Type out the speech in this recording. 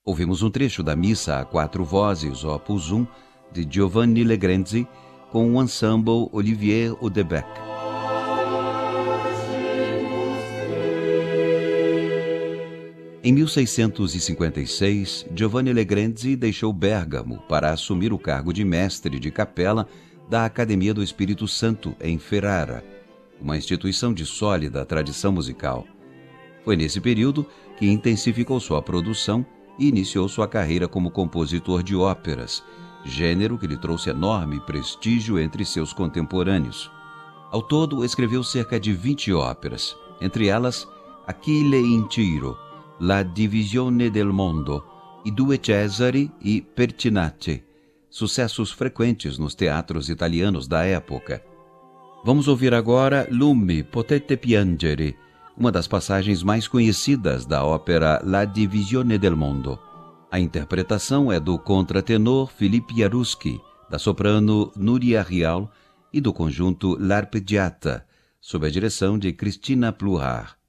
Ouvimos um trecho da Missa a quatro vozes, Opus 1, de Giovanni Legrenzi, com o ensemble Olivier Odebeck. Em 1656, Giovanni Legrenzi deixou Bérgamo para assumir o cargo de mestre de capela da Academia do Espírito Santo, em Ferrara, uma instituição de sólida tradição musical. Foi nesse período que intensificou sua produção e iniciou sua carreira como compositor de óperas, gênero que lhe trouxe enorme prestígio entre seus contemporâneos. Ao todo, escreveu cerca de 20 óperas, entre elas Achille in Tiro, La Divisione del Mondo, I Due Cesari e Pertinace, sucessos frequentes nos teatros italianos da época. Vamos ouvir agora Lume, potete piangere, uma das passagens mais conhecidas da ópera La Divisione del Mondo. A interpretação é do contratenor Philippe Jaruski, da soprano Nuria Rial e do conjunto L'Arpeggiata, sob a direção de Cristina Pluhar.